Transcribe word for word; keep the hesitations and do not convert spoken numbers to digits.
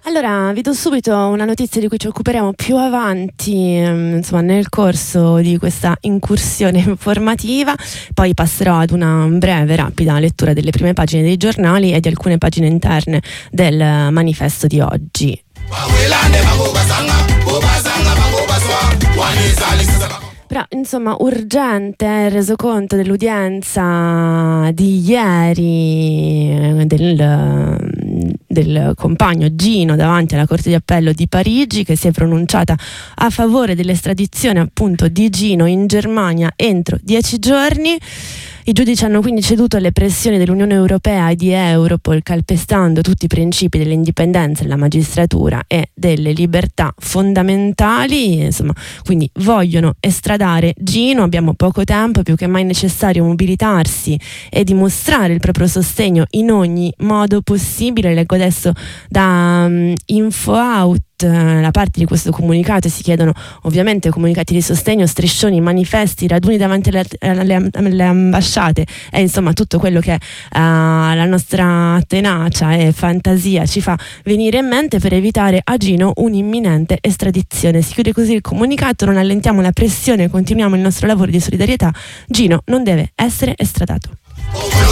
Allora, vi do subito una notizia di cui ci occuperemo più avanti, insomma, nel corso di questa incursione informativa. Poi passerò ad una breve, rapida lettura delle prime pagine dei giornali e di alcune pagine interne del manifesto di oggi. Però, insomma, urgente il resoconto dell'udienza di ieri del, del compagno Gino davanti alla Corte di Appello di Parigi, che si è pronunciata a favore dell'estradizione appunto di Gino in Germania entro dieci giorni. I giudici hanno quindi ceduto alle pressioni dell'Unione Europea e di Europol, calpestando tutti i principi dell'indipendenza della magistratura e delle libertà fondamentali. Insomma, quindi vogliono estradare Gino. Abbiamo poco tempo, è più che mai necessario mobilitarsi e dimostrare il proprio sostegno in ogni modo possibile. Leggo adesso da um, InfoOut la parte di questo comunicato, e si chiedono ovviamente comunicati di sostegno, striscioni, manifesti, raduni davanti alle, alle, alle ambasciate e insomma tutto quello che uh, la nostra tenacia e fantasia ci fa venire in mente per evitare a Gino un'imminente estradizione. Si chiude così il comunicato: non allentiamo la pressione, continuiamo il nostro lavoro di solidarietà. Gino non deve essere estradato.